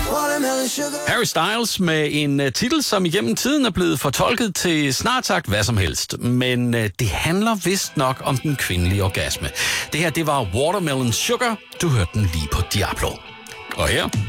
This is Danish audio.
Harry Styles med en titel, som igennem tiden er blevet fortolket til snart sagt hvad som helst. Men det handler vist nok om den kvindelige orgasme. Det her, det var Watermelon Sugar. Du hørte den lige på Diablo. Og her